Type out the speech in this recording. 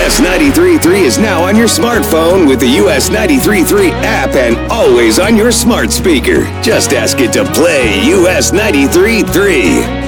US 93.3 is now on your smartphone with the US 93.3 app and always on your smart speaker. Just ask it to play US 93.3.